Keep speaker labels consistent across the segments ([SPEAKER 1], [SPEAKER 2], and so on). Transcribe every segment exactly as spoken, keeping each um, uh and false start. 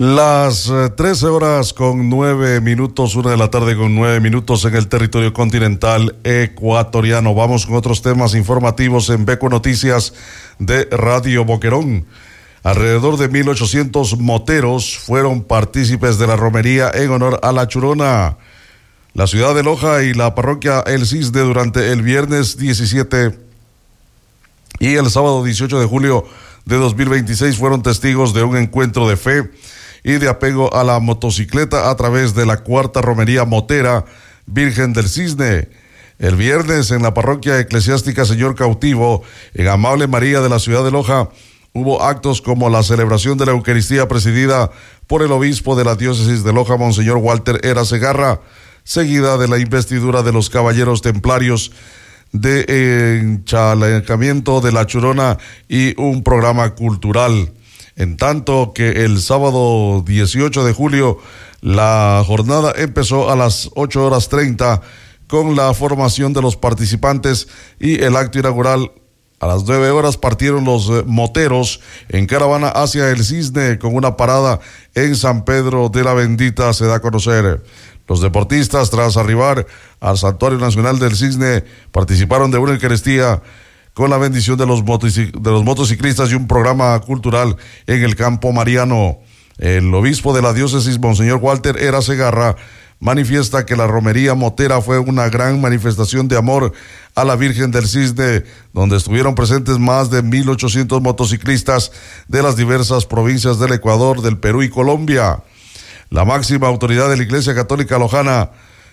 [SPEAKER 1] Las eh, trece horas con nueve minutos, una de la tarde con nueve minutos en el territorio continental ecuatoriano. Vamos con otros temas informativos en Beco Noticias de Radio Boquerón. Alrededor de mil ochocientos moteros fueron partícipes de la romería en honor a La Churona. La ciudad de Loja y la parroquia El Cisne durante el viernes diecisiete y el sábado dieciocho de julio de dos mil veintiséis fueron testigos de un encuentro de fe y de apego a la motocicleta a través de la cuarta romería motera Virgen del Cisne. El viernes en la parroquia eclesiástica Señor Cautivo, en Amable María de la ciudad de Loja, hubo actos como la celebración de la Eucaristía presidida por el obispo de la diócesis de Loja, Monseñor Walter Era Segarra, seguida de la investidura de los caballeros templarios de enchalamiento de La Churona y un programa cultural. En tanto que el sábado dieciocho de julio la jornada empezó a las ocho horas treinta con la formación de los participantes y el acto inaugural. A las nueve horas partieron los moteros en caravana hacia el Cisne con una parada en San Pedro de la Bendita, se da a conocer. Los deportistas, tras arribar al Santuario Nacional del Cisne, participaron de una Eucaristía con la bendición de los, motocic- de los motociclistas y un programa cultural en el Campo Mariano. El obispo de la diócesis, Monseñor Walter Era Segarra, manifiesta que la romería motera fue una gran manifestación de amor a la Virgen del Cisne, donde estuvieron presentes más de mil ochocientos motociclistas de las diversas provincias del Ecuador, del Perú y Colombia. La máxima autoridad de la Iglesia Católica Lojana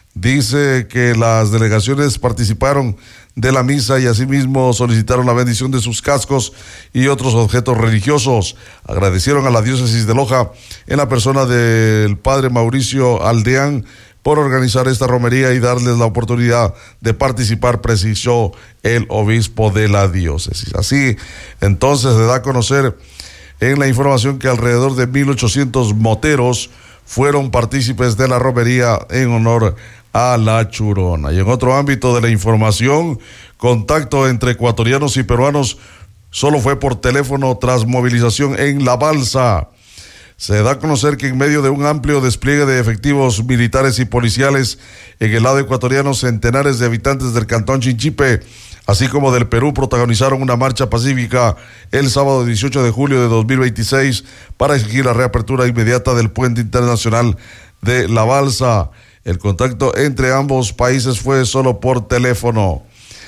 [SPEAKER 1] dice que las delegaciones participaron de la misa y asimismo solicitaron la bendición de sus cascos y otros objetos religiosos. Agradecieron a la diócesis de Loja, en la persona del padre Mauricio Aldeán, por organizar esta romería y darles la oportunidad de participar, precisó el obispo de la diócesis. Así, entonces, se da a conocer en la información que alrededor de mil ochocientos moteros fueron partícipes de la romería en honor a La Churona. Y en otro ámbito de la información, contacto entre ecuatorianos y peruanos solo fue por teléfono tras movilización en La Balsa. Se da a conocer que en medio de un amplio despliegue de efectivos militares y policiales en el lado ecuatoriano, centenares de habitantes del cantón Chinchipe, así como del Perú, protagonizaron una marcha pacífica el sábado dieciocho de julio de dos mil veintiséis para exigir la reapertura inmediata del puente internacional de La Balsa. El contacto entre ambos países fue solo por teléfono.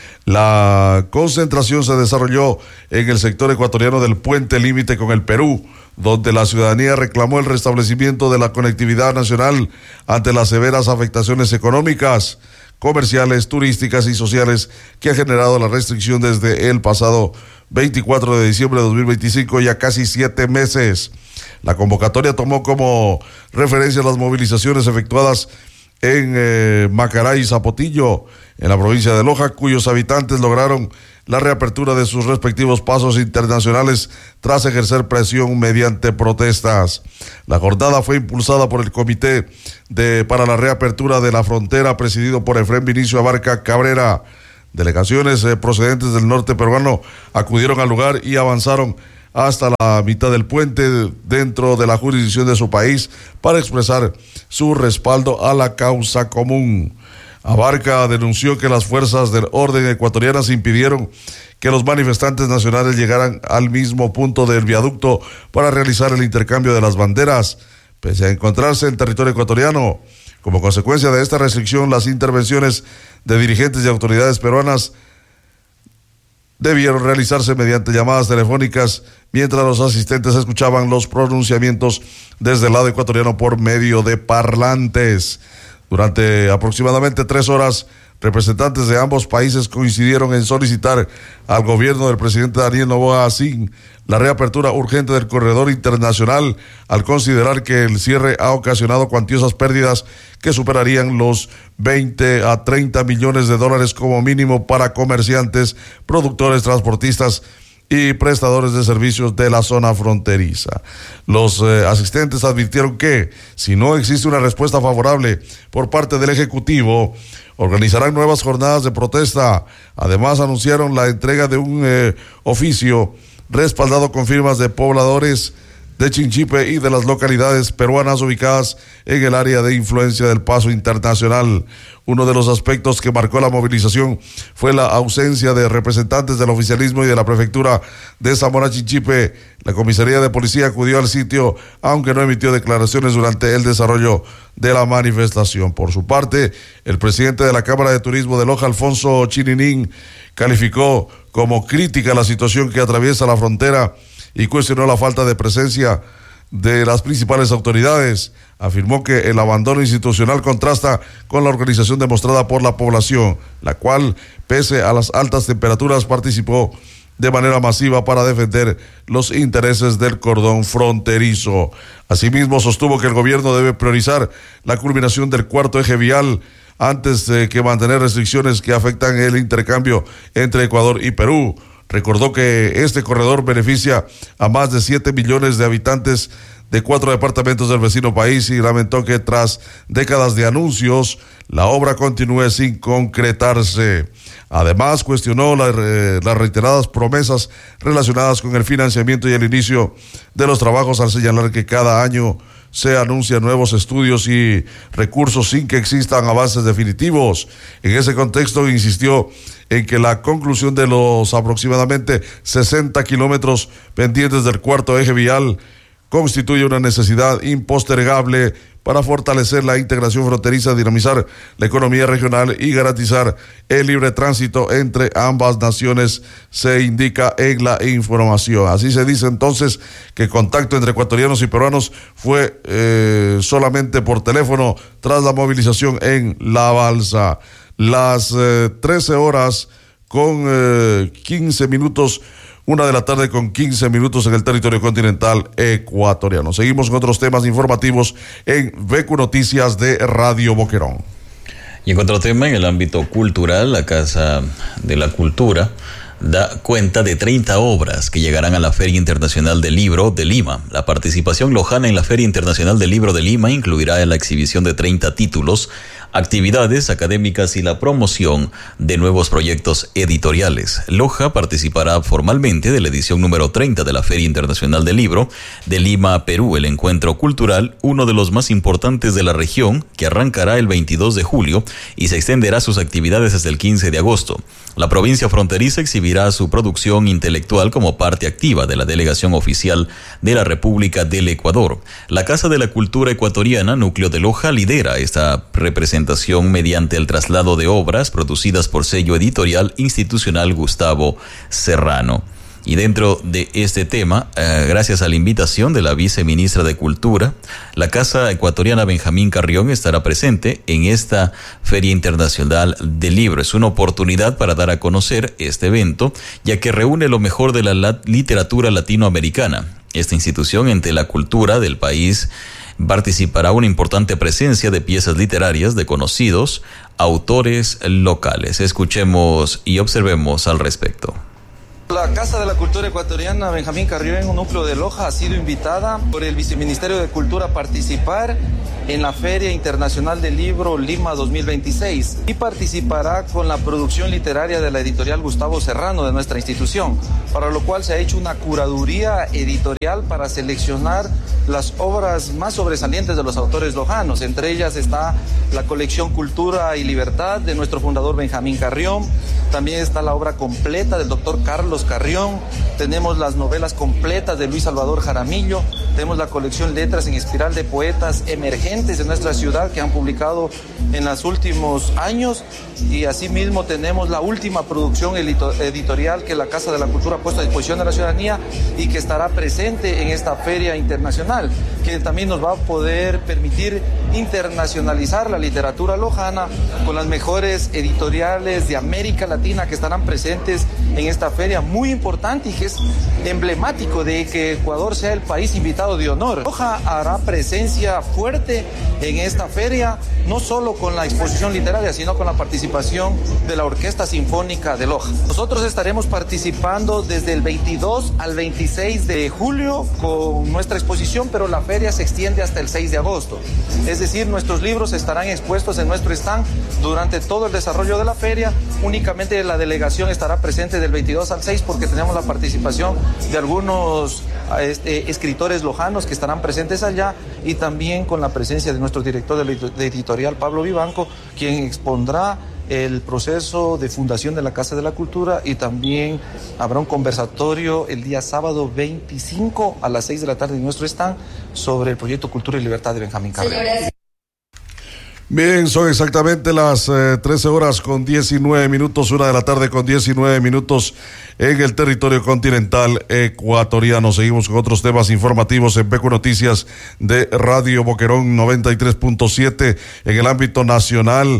[SPEAKER 1] La concentración se desarrolló en el sector ecuatoriano del puente límite con el Perú, donde la ciudadanía reclamó el restablecimiento de la conectividad nacional ante las severas afectaciones económicas, comerciales, turísticas y sociales que ha generado la restricción desde el pasado veinticuatro de diciembre de dos mil veinticinco, ya casi siete meses. La convocatoria tomó como referencia las movilizaciones efectuadas en eh, Macará y Zapotillo, en la provincia de Loja, cuyos habitantes lograron la reapertura de sus respectivos pasos internacionales tras ejercer presión mediante protestas. La jornada fue impulsada por el Comité de, para la Reapertura de la Frontera, presidido por Efrén Vinicio Abarca Cabrera. Delegaciones eh, procedentes del norte peruano acudieron al lugar y avanzaron hasta la mitad del puente dentro de la jurisdicción de su país para expresar su respaldo a la causa común. Abarca denunció que las fuerzas del orden ecuatorianas impidieron que los manifestantes nacionales llegaran al mismo punto del viaducto para realizar el intercambio de las banderas, pese a encontrarse en territorio ecuatoriano. Como consecuencia de esta restricción, las intervenciones de dirigentes y autoridades peruanas debieron realizarse mediante llamadas telefónicas, mientras los asistentes escuchaban los pronunciamientos desde el lado ecuatoriano por medio de parlantes. Durante aproximadamente tres horas, representantes de ambos países coincidieron en solicitar al gobierno del presidente Daniel Noboa Asín la reapertura urgente del corredor internacional, al considerar que el cierre ha ocasionado cuantiosas pérdidas que superarían los veinte a treinta millones de dólares como mínimo para comerciantes, productores, transportistas y prestadores de servicios de la zona fronteriza. Los eh, asistentes advirtieron que, si no existe una respuesta favorable por parte del Ejecutivo, organizarán nuevas jornadas de protesta. Además, anunciaron la entrega de un eh, oficio respaldado con firmas de pobladores de Chinchipe y de las localidades peruanas ubicadas en el área de influencia del Paso Internacional. Uno de los aspectos que marcó la movilización fue la ausencia de representantes del oficialismo y de la prefectura de Zamora Chinchipe. La comisaría de policía acudió al sitio, aunque no emitió declaraciones durante el desarrollo de la manifestación. Por su parte, el presidente de la Cámara de Turismo de Loja, Alfonso Chininín, calificó como crítica la situación que atraviesa la frontera y cuestionó la falta de presencia de las principales autoridades. Afirmó que el abandono institucional contrasta con la organización demostrada por la población, la cual, pese a las altas temperaturas, participó de manera masiva para defender los intereses del cordón fronterizo. Asimismo, sostuvo que el gobierno debe priorizar la culminación del cuarto eje vial antes de que mantener restricciones que afectan el intercambio entre Ecuador y Perú. Recordó que este corredor beneficia a más de siete millones de habitantes de cuatro departamentos del vecino país y lamentó que tras décadas de anuncios, la obra continúe sin concretarse. Además, cuestionó la, eh, las reiteradas promesas relacionadas con el financiamiento y el inicio de los trabajos al señalar que cada año se anuncian nuevos estudios y recursos sin que existan avances definitivos. En ese contexto, insistió en que la conclusión de los aproximadamente sesenta kilómetros pendientes del cuarto eje vial constituye una necesidad impostergable para fortalecer la integración fronteriza, dinamizar la economía regional y garantizar el libre tránsito entre ambas naciones, se indica en la información. Así se dice entonces que contacto entre ecuatorianos y peruanos fue eh, solamente por teléfono tras la movilización en La Balsa. Las eh, trece horas con eh, quince minutos, una de la tarde con quince minutos en el territorio continental ecuatoriano. Seguimos con otros temas informativos en V Q Noticias de Radio Boquerón.
[SPEAKER 2] Y en otro tema, en el ámbito cultural, la Casa de la Cultura da cuenta de treinta obras que llegarán a la Feria Internacional del Libro de Lima. La participación lojana en la Feria Internacional del Libro de Lima incluirá la exhibición de treinta títulos, actividades académicas y la promoción de nuevos proyectos editoriales. Loja participará formalmente de la edición número treinta de la Feria Internacional del Libro de Lima, Perú, el encuentro cultural, uno de los más importantes de la región, que arrancará el veintidós de julio y se extenderá sus actividades hasta el quince de agosto. La provincia fronteriza exhibirá su producción intelectual como parte activa de la delegación oficial de la República del Ecuador. La Casa de la Cultura Ecuatoriana, núcleo de Loja, lidera esta representación mediante el traslado de obras producidas por sello editorial institucional Gustavo Serrano. Y dentro de este tema, eh, gracias a la invitación de la viceministra de Cultura, la Casa Ecuatoriana Benjamín Carrión estará presente en esta Feria Internacional del Libro. Es una oportunidad para dar a conocer este evento, ya que reúne lo mejor de la lat- literatura latinoamericana. Esta institución, entre la cultura del país, participará una importante presencia de piezas literarias de conocidos autores locales. Escuchemos y observemos al respecto.
[SPEAKER 3] La Casa de la Cultura Ecuatoriana Benjamín Carrión, un núcleo de Loja, ha sido invitada por el Viceministerio de Cultura a participar en la Feria Internacional del Libro Lima dos mil veintiséis y participará con la producción literaria de la editorial Gustavo Serrano de nuestra institución, para lo cual se ha hecho una curaduría editorial para seleccionar las obras más sobresalientes de los autores lojanos. Entre ellas está la colección Cultura y Libertad de nuestro fundador Benjamín Carrión, también está la obra completa del doctor Carlos Carrión, tenemos las novelas completas de Luis Salvador Jaramillo, tenemos la colección Letras en Espiral de poetas emergentes de nuestra ciudad que han publicado en los últimos años, y asimismo tenemos la última producción editorial que la Casa de la Cultura ha puesto a disposición de la ciudadanía y que estará presente en esta feria internacional, que también nos va a poder permitir internacionalizar la literatura lojana con las mejores editoriales de América Latina que estarán presentes en esta feria muy importante y que es emblemático de que Ecuador sea el país invitado de honor. Loja hará presencia fuerte en esta feria, no solo con la exposición literaria, sino con la participación de la Orquesta Sinfónica de Loja. Nosotros estaremos participando desde el veintidós al veintiséis de julio con nuestra exposición, pero la feria se extiende hasta el seis de agosto. Es decir, nuestros libros estarán expuestos en nuestro stand durante todo el desarrollo de la feria. Únicamente la delegación estará presente del veintidós al seis veintiséis, porque tenemos la participación de algunos este, escritores lojanos que estarán presentes allá, y también con la presencia de nuestro director de editorial, Pablo Vivanco, quien expondrá el proceso de fundación de la Casa de la Cultura, y también habrá un conversatorio el día sábado veinticinco a las seis de la tarde en nuestro stand sobre el proyecto Cultura y Libertad de Benjamín Carrión.
[SPEAKER 1] Bien, son exactamente las eh, trece horas con diecinueve minutos, una de la tarde con diecinueve minutos en el territorio continental ecuatoriano. Seguimos con otros temas informativos en Beco Noticias de Radio Boquerón noventa y tres punto siete en el ámbito nacional.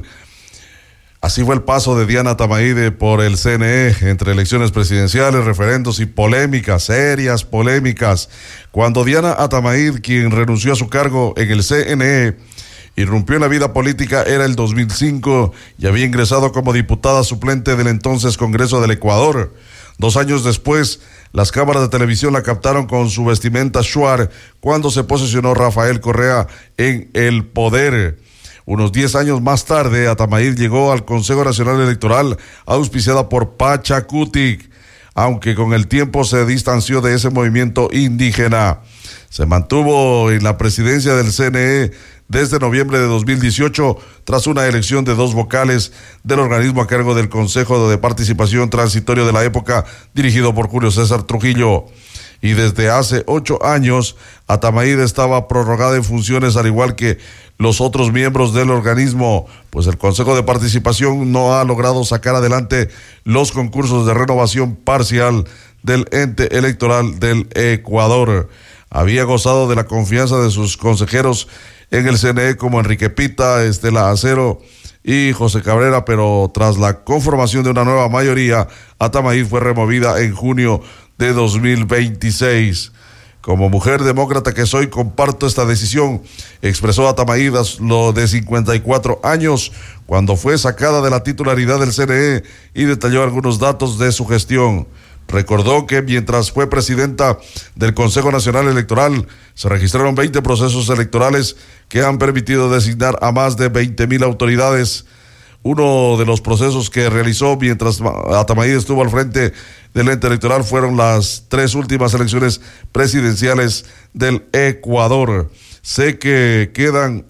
[SPEAKER 1] Así fue el paso de Diana Atamaide por el C N E entre elecciones presidenciales, referendos y polémicas, serias polémicas. Cuando Diana Atamaide, quien renunció a su cargo en el C N E, irrumpió en la vida política, era el dos mil cinco y había ingresado como diputada suplente del entonces Congreso del Ecuador. Dos años después, las cámaras de televisión la captaron con su vestimenta shuar cuando se posesionó Rafael Correa en el poder. Unos diez años más tarde, Atamaide llegó al Consejo Nacional Electoral, auspiciada por Pachacutic, aunque con el tiempo se distanció de ese movimiento indígena. Se mantuvo en la presidencia del C N E desde noviembre de dos mil dieciocho, tras una elección de dos vocales del organismo a cargo del Consejo de Participación Transitorio de la época, dirigido por Julio César Trujillo. Y desde hace ocho años, Atamaide estaba prorrogada en funciones, al igual que los otros miembros del organismo, pues el Consejo de Participación no ha logrado sacar adelante los concursos de renovación parcial del ente electoral del Ecuador. Había gozado de la confianza de sus consejeros en el C N E como Enrique Pita, Estela Acero y José Cabrera, pero tras la conformación de una nueva mayoría, Atamaide fue removida en junio de dos mil veintiséis. Como mujer demócrata que soy, comparto esta decisión, expresó Atamaide lo de cincuenta y cuatro años, cuando fue sacada de la titularidad del C N E, y detalló algunos datos de su gestión. Recordó que mientras fue presidenta del Consejo Nacional Electoral, se registraron veinte procesos electorales que han permitido designar a más de veinte mil autoridades. Uno de los procesos que realizó mientras Atamaide estuvo al frente del ente electoral fueron las tres últimas elecciones presidenciales del Ecuador. Sé que quedan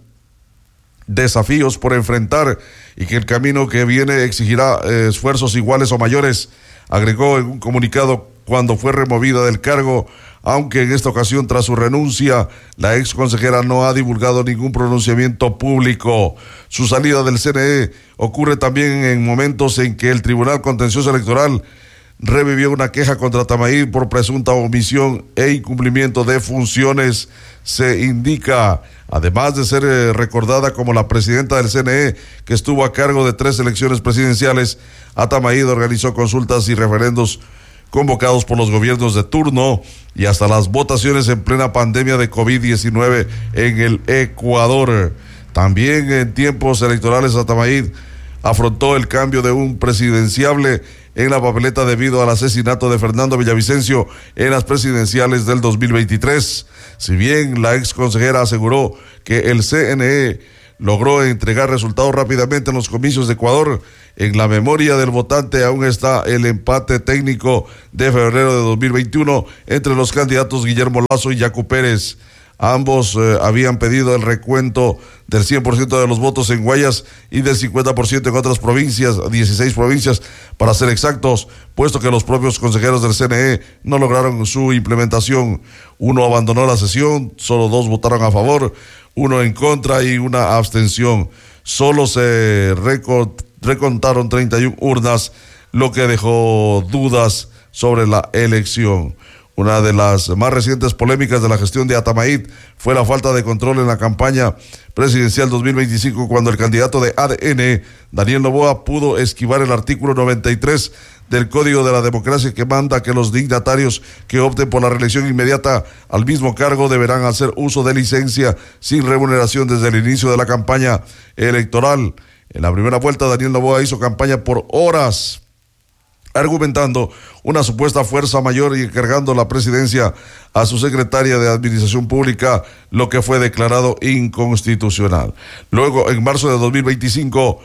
[SPEAKER 1] desafíos por enfrentar y que el camino que viene exigirá eh, esfuerzos iguales o mayores, agregó en un comunicado cuando fue removida del cargo, aunque en esta ocasión, tras su renuncia, la ex consejera no ha divulgado ningún pronunciamiento público. Su salida del C N E ocurre también en momentos en que el Tribunal Contencioso Electoral revivió una queja contra Atamaide por presunta omisión e incumplimiento de funciones. Se indica, además de ser eh, recordada como la presidenta del C N E, que estuvo a cargo de tres elecciones presidenciales, Atamaide organizó consultas y referendos convocados por los gobiernos de turno y hasta las votaciones en plena pandemia de COVID diecinueve en el Ecuador. También en tiempos electorales, Atamaide afrontó el cambio de un presidenciable en la papeleta debido al asesinato de Fernando Villavicencio en las presidenciales del dos mil veintitrés. Si bien la ex consejera aseguró que el C N E logró entregar resultados rápidamente en los comicios de Ecuador, en la memoria del votante aún está el empate técnico de febrero de dos mil veintiuno entre los candidatos Guillermo Lazo y Yacu Pérez. Ambos eh, habían pedido el recuento del cien por ciento de los votos en Guayas y del cincuenta por ciento en otras provincias, dieciséis provincias para ser exactos, puesto que los propios consejeros del C N E no lograron su implementación. Uno abandonó la sesión, solo dos votaron a favor, uno en contra y una abstención. Solo se recontaron treinta y una urnas, lo que dejó dudas sobre la elección. Una de las más recientes polémicas de la gestión de Atamaide fue la falta de control en la campaña presidencial dos mil veinticinco, cuando el candidato de A D N, Daniel Noboa, pudo esquivar el artículo noventa y tres del Código de la Democracia, que manda que los dignatarios que opten por la reelección inmediata al mismo cargo deberán hacer uso de licencia sin remuneración desde el inicio de la campaña electoral. En la primera vuelta, Daniel Noboa hizo campaña por horas, argumentando una supuesta fuerza mayor y encargando la presidencia a su secretaria de Administración Pública, lo que fue declarado inconstitucional. Luego, en marzo de dos mil veinticinco,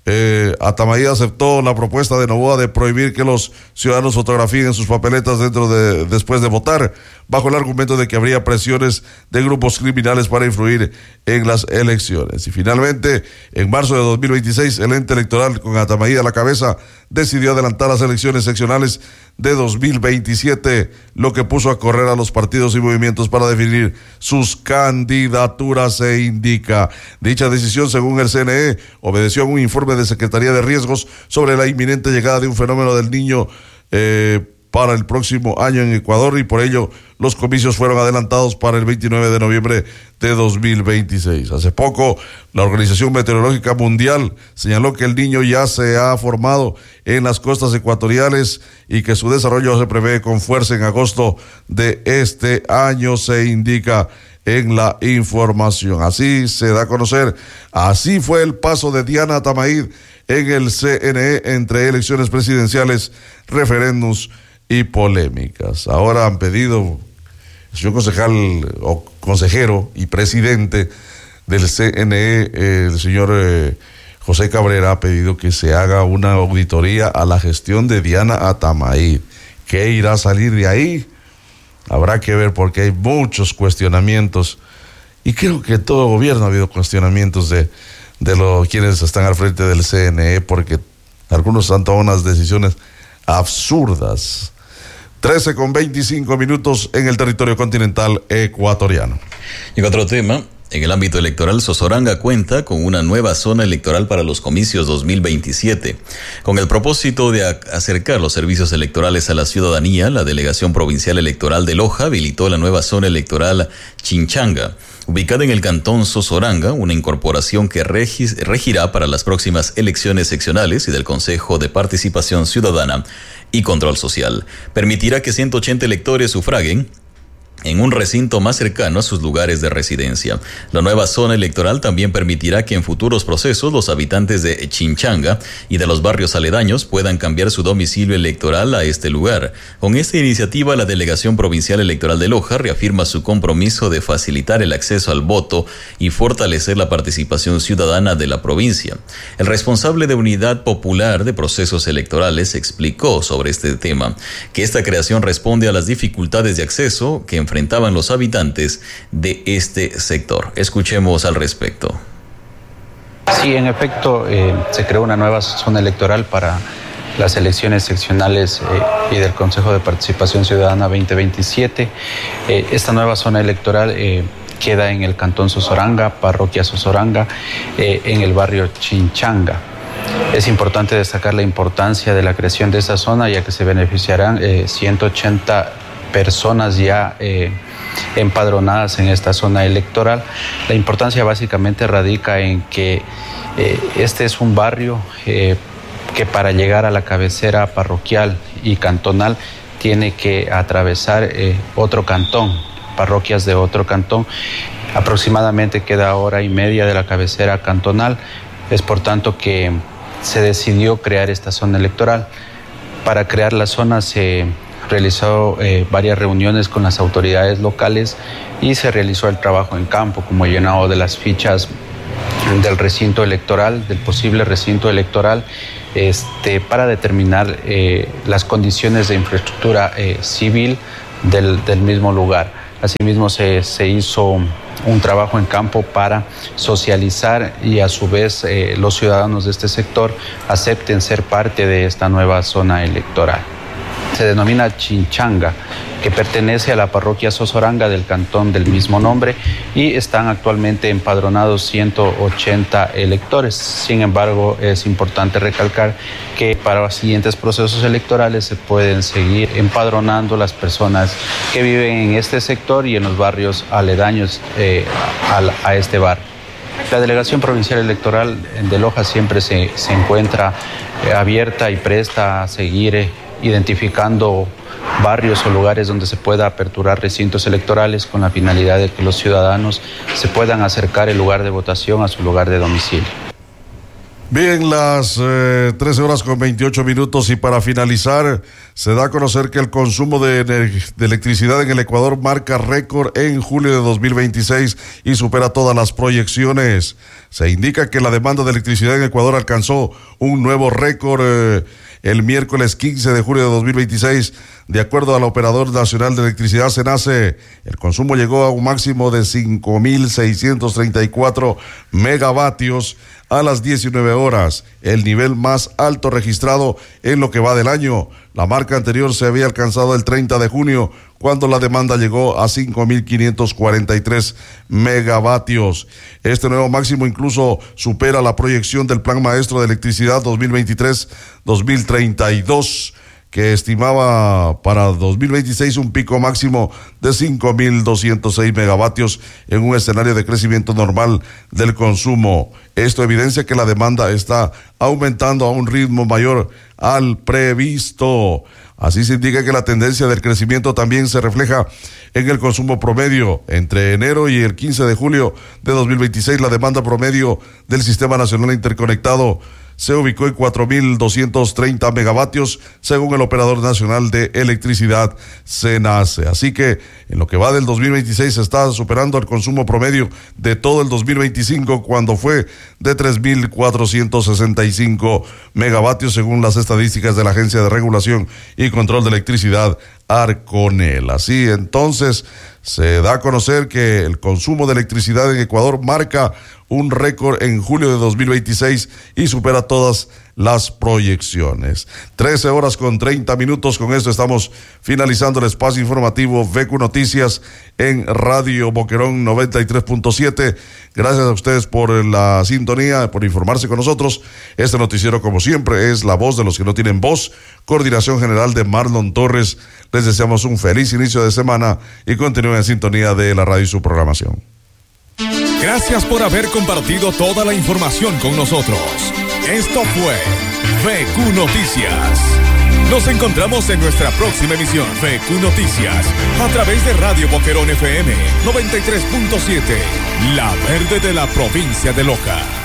[SPEAKER 1] Eh, Atamaí aceptó la propuesta de Noboa de prohibir que los ciudadanos fotografíen sus papeletas dentro de, después de votar, bajo el argumento de que habría presiones de grupos criminales para influir en las elecciones. Y finalmente, en marzo de dos mil veintiséis, el ente electoral, con Atamaí a la cabeza, decidió adelantar las elecciones seccionales de dos mil veintisiete, lo que puso a correr a los partidos y movimientos para definir sus candidaturas, se indica. Dicha decisión, según el C N E, obedeció a un informe de Secretaría de Riesgos sobre la inminente llegada de un fenómeno del Niño eh, para el próximo año en Ecuador, y por ello los comicios fueron adelantados para el veintinueve de noviembre de dos mil veintiséis. Hace poco, la Organización Meteorológica Mundial señaló que el Niño ya se ha formado en las costas ecuatoriales y que su desarrollo se prevé con fuerza en agosto de este año, se indica en la información. Así se da a conocer, así fue el paso de Diana Atamaí en el C N E entre elecciones presidenciales, referéndums y polémicas. Ahora han pedido, el señor concejal o consejero y presidente del C N E, el señor eh, José Cabrera, ha pedido que se haga una auditoría a la gestión de Diana Atamaí. ¿Qué irá a salir de ahí? Habrá que ver, porque hay muchos cuestionamientos, y creo que todo gobierno ha habido cuestionamientos de, de los quienes están al frente del C N E, porque algunos han tomado unas decisiones absurdas. trece con veinticinco minutos en el territorio continental ecuatoriano.
[SPEAKER 2] Y otro tema. En el ámbito electoral, Sozoranga cuenta con una nueva zona electoral para los comicios dos mil veintisiete. Con el propósito de acercar los servicios electorales a la ciudadanía, la Delegación Provincial Electoral de Loja habilitó la nueva zona electoral Chinchanga, ubicada en el cantón Sozoranga, una incorporación que regis, regirá para las próximas elecciones seccionales y del Consejo de Participación Ciudadana y Control Social. Permitirá que ciento ochenta electores sufraguen en un recinto más cercano a sus lugares de residencia. La nueva zona electoral también permitirá que en futuros procesos los habitantes de Chinchanga y de los barrios aledaños puedan cambiar su domicilio electoral a este lugar. Con esta iniciativa, la Delegación Provincial Electoral de Loja reafirma su compromiso de facilitar el acceso al voto y fortalecer la participación ciudadana de la provincia. El responsable de Unidad Popular de Procesos Electorales explicó sobre este tema que esta creación responde a las dificultades de acceso que enfrentaban los habitantes de este sector. Escuchemos al respecto.
[SPEAKER 4] Sí, en efecto, eh, se creó una nueva zona electoral para las elecciones seccionales eh, y del Consejo de Participación Ciudadana veinte veintisiete. Eh, esta nueva zona electoral eh, queda en el cantón Sozoranga, parroquia Sozoranga, eh, en el barrio Chinchanga. Es importante destacar la importancia de la creación de esta zona, ya que se beneficiarán eh, ciento ochenta personas ya eh, empadronadas en esta zona electoral. La importancia básicamente radica en que eh, este es un barrio eh, que para llegar a la cabecera parroquial y cantonal tiene que atravesar eh, otro cantón, parroquias de otro cantón. Aproximadamente queda hora y media de la cabecera cantonal. Es por tanto que se decidió crear esta zona electoral. Para crear la zona se realizó eh, varias reuniones con las autoridades locales y se realizó el trabajo en campo, como llenado de las fichas del recinto electoral, del posible recinto electoral, este, para determinar eh, las condiciones de infraestructura eh, civil del, del mismo lugar. Asimismo se, se hizo un trabajo en campo para socializar y a su vez eh, los ciudadanos de este sector acepten ser parte de esta nueva zona electoral. Se denomina Chinchanga, que pertenece a la parroquia Sozoranga del cantón del mismo nombre, y están actualmente empadronados ciento ochenta electores. Sin embargo, es importante recalcar que para los siguientes procesos electorales se pueden seguir empadronando las personas que viven en este sector y en los barrios aledaños eh, a, a este barrio. La Delegación Provincial Electoral de Loja siempre se, se encuentra eh, abierta y presta a seguir eh, identificando barrios o lugares donde se pueda aperturar recintos electorales con la finalidad de que los ciudadanos se puedan acercar el lugar de votación a su lugar de domicilio.
[SPEAKER 1] Bien, las eh, trece horas con veintiocho minutos, y para finalizar, se da a conocer que el consumo de, de electricidad en el Ecuador marca récord en julio de dos mil veintiséis y supera todas las proyecciones. Se indica que la demanda de electricidad en Ecuador alcanzó un nuevo récord eh, el miércoles quince de julio de dos mil veintiséis. De acuerdo al Operador Nacional de Electricidad, SENACE, el consumo llegó a un máximo de cinco mil seiscientos treinta y cuatro megavatios a las diecinueve horas, el nivel más alto registrado en lo que va del año. La marca anterior se había alcanzado el treinta de junio, cuando la demanda llegó a cinco mil quinientos cuarenta y tres megavatios. Este nuevo máximo incluso supera la proyección del Plan Maestro de Electricidad dos mil veintitrés dos mil treinta y dos, que estimaba para dos mil veintiséis un pico máximo de cinco mil doscientos seis megavatios en un escenario de crecimiento normal del consumo. Esto evidencia que la demanda está aumentando a un ritmo mayor al previsto. Así se indica que la tendencia del crecimiento también se refleja en el consumo promedio. Entre enero y el quince de julio de dos mil veintiséis, la demanda promedio del Sistema Nacional Interconectado se ubicó en cuatro mil doscientos treinta megavatios, según el Operador Nacional de Electricidad, SENACE. Así que en lo que va del dos mil veintiséis se está superando el consumo promedio de todo el dos mil veinticinco, cuando fue de tres mil cuatrocientos sesenta y cinco megavatios, según las estadísticas de la Agencia de Regulación y Control de Electricidad, Arconel. Así entonces, se da a conocer que el consumo de electricidad en Ecuador marca un récord en julio de dos mil veintiséis y supera todas las proyecciones. trece horas con treinta minutos. Con esto estamos finalizando el espacio informativo V Q Noticias en Radio Boquerón noventa y tres punto siete. Gracias a ustedes por la sintonía, por informarse con nosotros. Este noticiero, como siempre, es la voz de los que no tienen voz. Coordinación general de Marlon Torres. Les deseamos un feliz inicio de semana y continúen en sintonía de la radio y su programación.
[SPEAKER 5] Gracias por haber compartido toda la información con nosotros. Esto fue V Q Noticias. Nos encontramos en nuestra próxima emisión. V Q Noticias, a través de Radio Boquerón F M noventa y tres punto siete, la verde de la provincia de Loja.